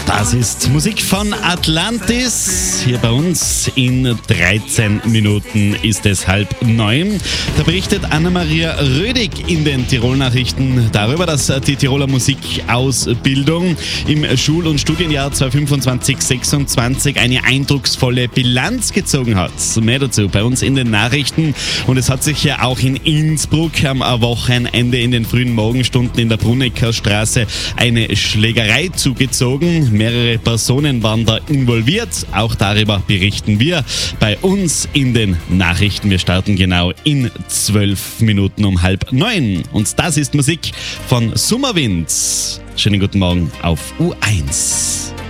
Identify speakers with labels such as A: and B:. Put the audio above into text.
A: Das ist Musik von Atlantis. Hier bei uns in 13 Minuten ist es 8:30. Da berichtet Anna-Maria Rödig in den Tirol-Nachrichten darüber, dass die Tiroler Musikausbildung im Schul- und Studienjahr 2025/26 eine eindrucksvolle Bilanz gezogen hat. Mehr dazu bei uns in den Nachrichten. Und es hat sich ja auch in Innsbruck am Wochenende in den frühen Morgenstunden in der Brunnecker Straße eine Schlägerei zugezogen. Mehrere Personen waren da involviert. Auch darüber berichten wir bei uns in den Nachrichten. Wir starten genau in 12 Minuten um 8:30. Und das ist Musik von Summerwind. Schönen guten Morgen auf U1.